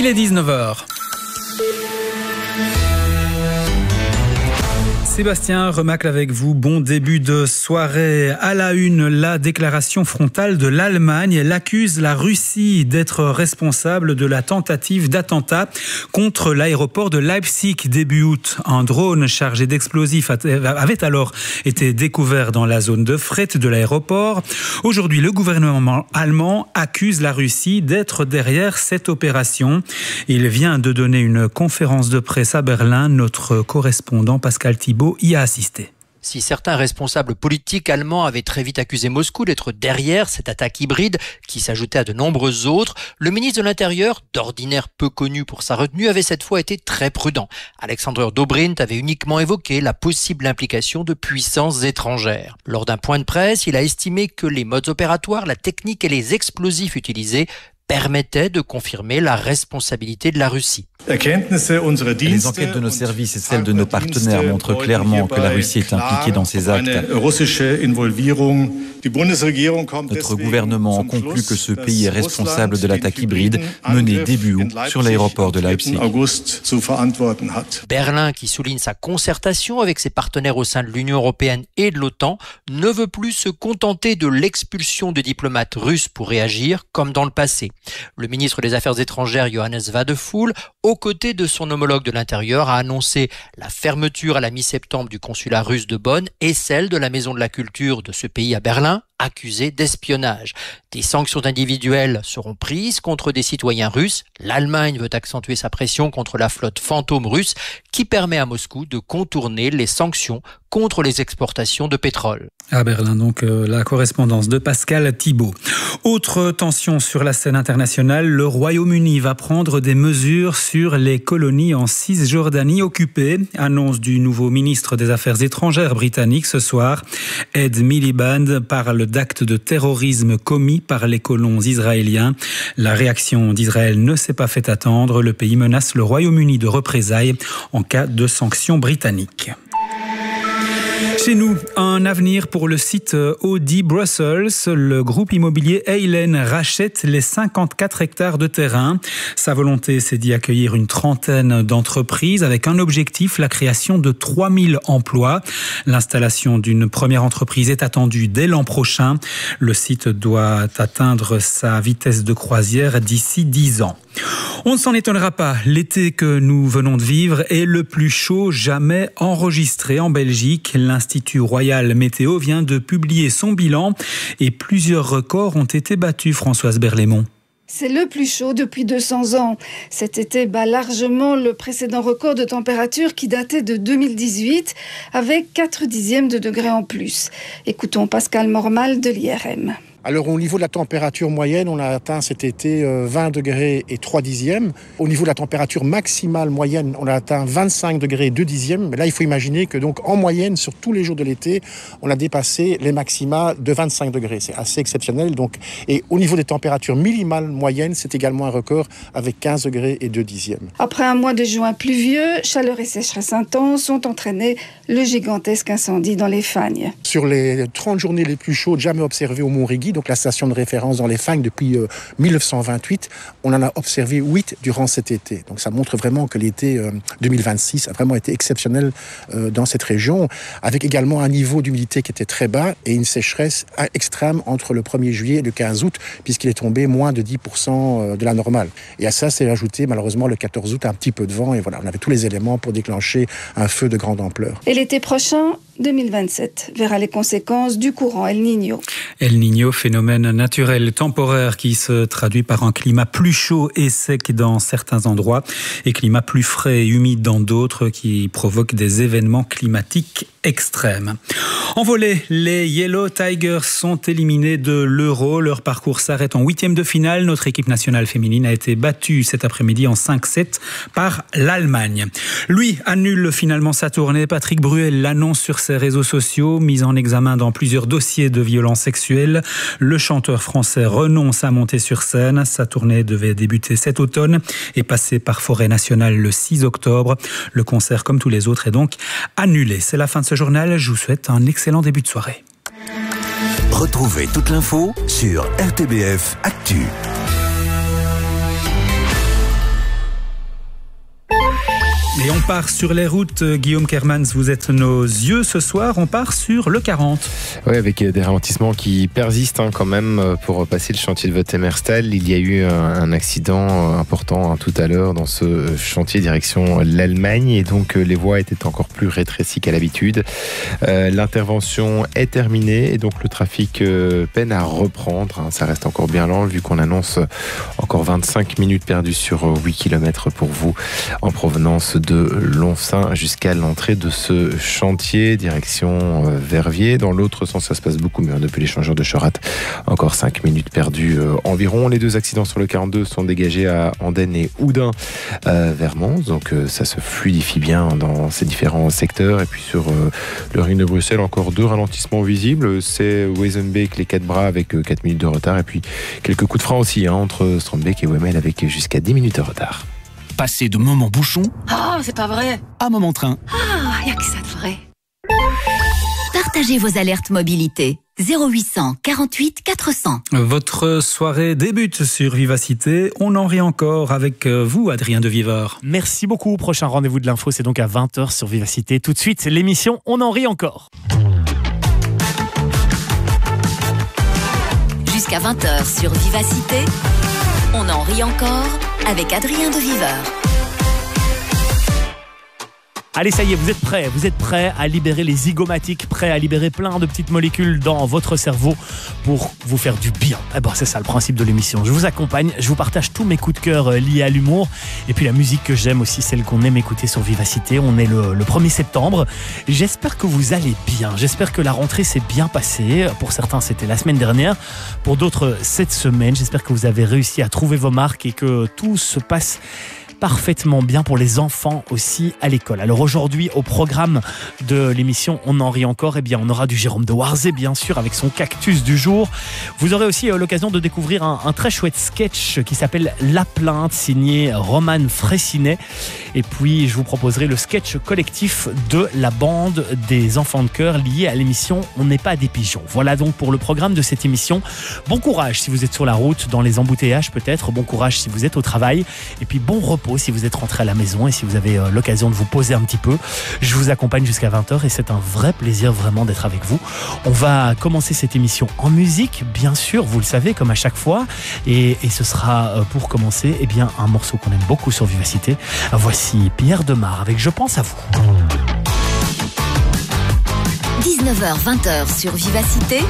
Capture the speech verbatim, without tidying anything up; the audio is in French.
Il est dix-neuf heures. Sébastien Remacle avec vous. Bon début de soirée. À la une, la déclaration frontale de l'Allemagne. Elle accuse la Russie d'être responsable de la tentative d'attentat contre l'aéroport de Leipzig début août. Un drone chargé d'explosifs avait alors été découvert dans la zone de fret de l'aéroport. Aujourd'hui, le gouvernement allemand accuse la Russie d'être derrière cette opération. Il vient de donner une conférence de presse à Berlin. Notre correspondant Pascal Thibault y a assisté. Si certains responsables politiques allemands avaient très vite accusé Moscou d'être derrière cette attaque hybride qui s'ajoutait à de nombreuses autres, le ministre de l'Intérieur, d'ordinaire peu connu pour sa retenue, avait cette fois été très prudent. Alexander Dobrindt avait uniquement évoqué la possible implication de puissances étrangères. Lors d'un point de presse, il a estimé que les modes opératoires, la technique et les explosifs utilisés permettaient de confirmer la responsabilité de la Russie. Les enquêtes de nos services et celles de nos partenaires montrent clairement que la Russie est impliquée dans ces actes. Notre gouvernement conclut que ce pays est responsable de l'attaque hybride menée début août sur l'aéroport de Leipzig. Berlin, qui souligne sa concertation avec ses partenaires au sein de l'Union européenne et de l'OTAN, ne veut plus se contenter de l'expulsion de diplomates russes pour réagir comme dans le passé. Le ministre des Affaires étrangères, Johannes Wadephul, aux côtés de son homologue de l'Intérieur, a annoncé la fermeture à la mi-septembre du consulat russe de Bonn et celle de la Maison de la Culture de ce pays à Berlin, accusé d'espionnage. Des sanctions individuelles seront prises contre des citoyens russes. L'Allemagne veut accentuer sa pression contre la flotte fantôme russe qui permet à Moscou de contourner les sanctions contre les exportations de pétrole. À Berlin, donc, euh, la correspondance de Pascal Thibault. Autre tension sur la scène internationale, le Royaume-Uni va prendre des mesures sur les colonies en Cisjordanie occupées. Annonce du nouveau ministre des Affaires étrangères britannique ce soir. Ed Miliband parle d'actes de terrorisme commis par les colons israéliens. La réaction d'Israël ne s'est pas fait attendre. Le pays menace le Royaume-Uni de représailles en cas de sanctions britanniques. Chez nous, un avenir pour le site Audi Brussels. Le groupe immobilier Eilen rachète les cinquante-quatre hectares de terrain. Sa volonté, c'est d'y accueillir une trentaine d'entreprises avec un objectif, la création de trois mille emplois. L'installation d'une première entreprise est attendue dès l'an prochain. Le site doit atteindre sa vitesse de croisière d'ici dix ans. On ne s'en étonnera pas, l'été que nous venons de vivre est le plus chaud jamais enregistré en Belgique. L'Institut Royal Météo vient de publier son bilan et plusieurs records ont été battus, Françoise Berlaymont. C'est le plus chaud depuis deux cents ans. Cet été bat largement le précédent record de température qui datait de deux mille dix-huit avec quatre dixièmes de degré en plus. Écoutons Pascal Mormal de l'I R M. Alors au niveau de la température moyenne, on a atteint cet été vingt degrés et trois dixièmes. Au niveau de la température maximale moyenne, on a atteint vingt-cinq degrés et deux dixièmes. Mais là, il faut imaginer que donc en moyenne, sur tous les jours de l'été, on a dépassé les maxima de vingt-cinq degrés. C'est assez exceptionnel. Donc, et au niveau des températures minimales moyennes, c'est également un record avec quinze degrés et deux dixièmes. Après un mois de juin pluvieux, chaleur et sécheresse intense ont entraîné le gigantesque incendie dans les Fagnes. Sur les trente journées les plus chaudes jamais observées au Mont-Régis, donc la station de référence dans les Fagnes depuis euh, mille neuf cent vingt-huit, on en a observé huit durant cet été. Donc ça montre vraiment que l'été euh, deux mille vingt-six a vraiment été exceptionnel euh, dans cette région, avec également un niveau d'humidité qui était très bas et une sécheresse extrême entre le premier juillet et le quinze août, puisqu'il est tombé moins de dix pour cent de la normale. Et à ça, c'est ajouté malheureusement le quatorze août un petit peu de vent, et voilà, on avait tous les éléments pour déclencher un feu de grande ampleur. Et l'été prochain, deux mille vingt-sept, verra les conséquences du courant El Niño. El Niño, phénomène naturel temporaire qui se traduit par un climat plus chaud et sec dans certains endroits et climat plus frais et humide dans d'autres qui provoquent des événements climatiques extrêmes. En volley, les Yellow Tigers sont éliminés de l'Euro. Leur parcours s'arrête en huitième de finale. Notre équipe nationale féminine a été battue cet après-midi en cinq sept par l'Allemagne. Lui annule finalement sa tournée. Patrick Bruel l'annonce sur ses réseaux sociaux, mis en examen dans plusieurs dossiers de violences sexuelles. Le chanteur français renonce à monter sur scène. Sa tournée devait débuter cet automne et passer par Forêt Nationale le six octobre. Le concert, comme tous les autres, est donc annulé. C'est la fin de ce journal. Je vous souhaite un excellent début de soirée. Retrouvez toute l'info sur R T B F Actu. Et on part sur les routes. Guillaume Kermans, vous êtes nos yeux ce soir. On part sur le quarante. Oui, avec des ralentissements qui persistent hein, quand même pour passer le chantier de Vothemerstal. Il y a eu un accident important hein, tout à l'heure dans ce chantier direction l'Allemagne et donc les voies étaient encore plus rétrécies qu'à l'habitude. Euh, l'intervention est terminée et donc le trafic euh, peine à reprendre. Hein. Ça reste encore bien lent vu qu'on annonce encore vingt-cinq minutes perdues sur huit kilomètres pour vous en provenance de Lonfsain jusqu'à l'entrée de ce chantier direction euh, Verviers. Dans l'autre sens, ça se passe beaucoup mieux depuis l'échangeur de Chorat. Encore cinq minutes perdues euh, environ. Les deux accidents sur le quarante-deux sont dégagés à Andenne et Oudin euh, vers Mons. Donc euh, ça se fluidifie bien dans ces différents secteurs. Et puis sur euh, le ring de Bruxelles, encore deux ralentissements visibles. C'est Wezenbeek, les quatre bras avec euh, quatre minutes de retard. Et puis quelques coups de frein aussi hein, entre Strombeek et Wemmel avec jusqu'à dix minutes de retard. Passer de moment bouchon oh, c'est pas vrai. à moment train. Ah, y a que ça de vrai. Partagez vos alertes mobilité. zéro huit cent quarante-huit quatre cents. Votre soirée débute sur Vivacité. On en rit encore avec vous, Adrien de Viveur. Merci beaucoup. Prochain rendez-vous de l'info, c'est donc à vingt heures sur Vivacité. Tout de suite, l'émission On en rit encore. Jusqu'à vingt heures sur Vivacité. On en rit encore avec Adrien de Viveur. Allez, ça y est, vous êtes prêts. Vous êtes prêts à libérer les zygomatiques, prêts à libérer plein de petites molécules dans votre cerveau pour vous faire du bien. Eh ben, c'est ça le principe de l'émission. Je vous accompagne, je vous partage tous mes coups de cœur liés à l'humour et puis la musique que j'aime aussi, celle qu'on aime écouter sur Vivacité. On est le, le premier septembre. J'espère que vous allez bien. J'espère que la rentrée s'est bien passée. Pour certains, c'était la semaine dernière. Pour d'autres, cette semaine. J'espère que vous avez réussi à trouver vos marques et que tout se passe parfaitement bien pour les enfants aussi à l'école. Alors aujourd'hui, au programme de l'émission On en rit encore, eh bien on aura du Jérôme de Warzé, bien sûr, avec son cactus du jour. Vous aurez aussi euh, l'occasion de découvrir un, un très chouette sketch qui s'appelle La Plainte, signé Roman Fraissinet. Et puis, je vous proposerai le sketch collectif de la bande des enfants de chœur lié à l'émission On n'est pas des pigeons. Voilà donc pour le programme de cette émission. Bon courage si vous êtes sur la route, dans les embouteillages peut-être. Bon courage si vous êtes au travail. Et puis bon repos si vous êtes rentré à la maison et si vous avez euh, l'occasion de vous poser un petit peu. Je vous accompagne jusqu'à vingt heures et c'est un vrai plaisir vraiment d'être avec vous. On va commencer cette émission en musique, bien sûr, vous le savez, comme à chaque fois. Et, et ce sera euh, pour commencer eh bien, un morceau qu'on aime beaucoup sur Vivacité. Voici Pierre Demar avec Je pense à vous. dix-neuf heures vingt sur Vivacité.